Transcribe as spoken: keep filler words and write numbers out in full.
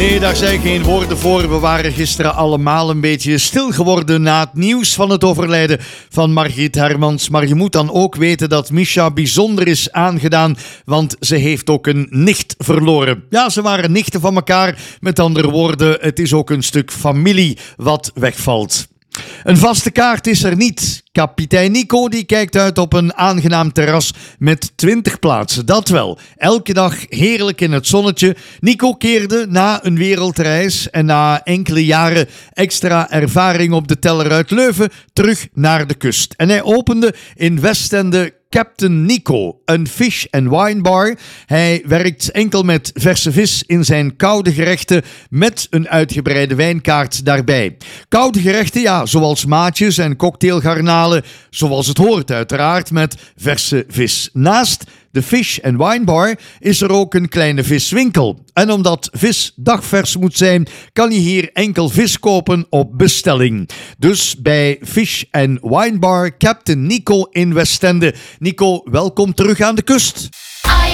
Nee, daar zijn geen woorden voor. We waren gisteren allemaal een beetje stil geworden na het nieuws van het overlijden van Margriet Hermans. Maar je moet dan ook weten dat Misha bijzonder is aangedaan, want ze heeft ook een nicht verloren. Ja, ze waren nichten van elkaar. Met andere woorden, het is ook een stuk familie wat wegvalt. Een vaste kaart is er niet. Kapitein Nico die kijkt uit op een aangenaam terras met twintig plaatsen. Dat wel. Elke dag heerlijk in het zonnetje. Nico keerde na een wereldreis en na enkele jaren extra ervaring op de teller uit Leuven terug naar de kust. En hij opende in Westende Captain Nico, een fish and wine bar. Hij werkt enkel met verse vis in zijn koude gerechten met een uitgebreide wijnkaart daarbij. Koude gerechten, ja, zoals maatjes en cocktailgarnalen, zoals het hoort uiteraard, met verse vis. Naast de Fish and Wine Bar is er ook een kleine viswinkel. En omdat vis dagvers moet zijn, kan je hier enkel vis kopen op bestelling. Dus bij Fish and Wine Bar Captain Nico in Westende. Nico, welkom terug aan de kust.